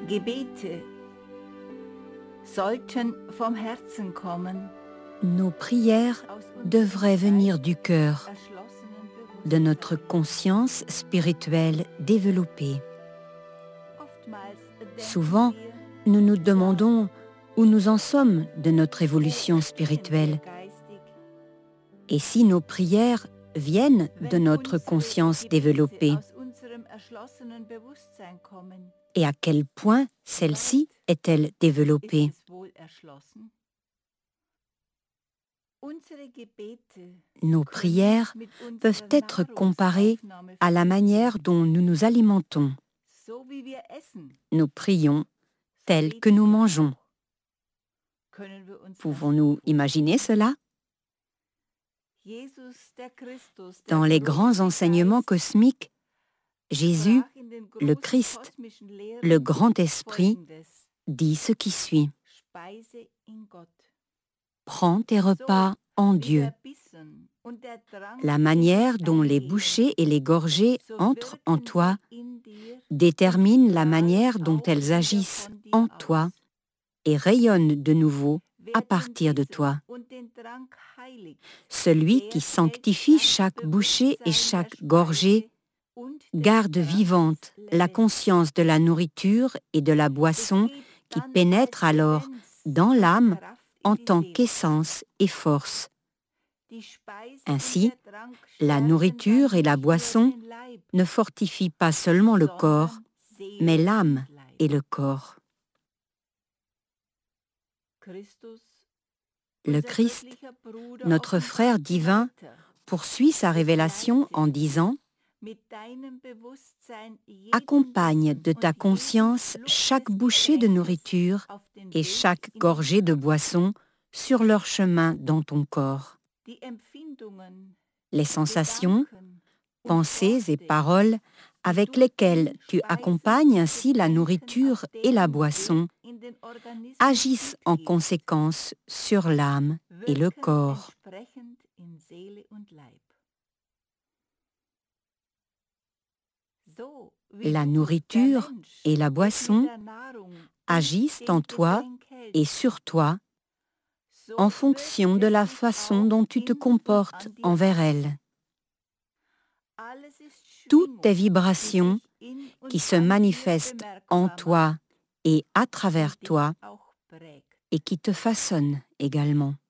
Gebete sollten vom Herzen kommen, Nos prières devraient venir du cœur, de notre conscience spirituelle développée. Souvent, nous nous demandons où nous en sommes de notre évolution spirituelle. Et si nos prières viennent de notre conscience développée, et à quel point celle-ci est-elle développée? Nos prières peuvent être comparées à la manière dont nous nous alimentons. Nous prions tel que nous mangeons. Pouvons-nous imaginer cela? Dans les grands enseignements cosmiques, Jésus, le Christ, le Grand Esprit, dit ce qui suit. Prends tes repas en Dieu. La manière dont les bouchées et les gorgées entrent en toi détermine la manière dont elles agissent en toi et rayonnent de nouveau à partir de toi. Celui qui sanctifie chaque bouchée et chaque gorgée garde vivante la conscience de la nourriture et de la boisson qui pénètre alors dans l'âme en tant qu'essence et force. Ainsi, la nourriture et la boisson ne fortifient pas seulement le corps, mais l'âme et le corps. Le Christ, notre frère divin, poursuit sa révélation en disant « Accompagne de ta conscience chaque bouchée de nourriture et chaque gorgée de boisson sur leur chemin dans ton corps. Les sensations, pensées et paroles avec lesquelles tu accompagnes ainsi la nourriture et la boisson agissent en conséquence sur l'âme et le corps. La nourriture et la boisson agissent en toi et sur toi en fonction de la façon dont tu te comportes envers elles. Toutes tes vibrations qui se manifestent en toi et à travers toi et qui te façonnent également.